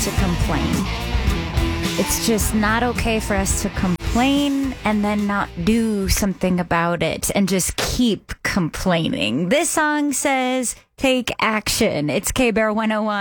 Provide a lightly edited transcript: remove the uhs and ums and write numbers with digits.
to complain. It's just not okay for us to complain and then not do something about it and just keep complaining. This song says take action. It's K-Bear 101.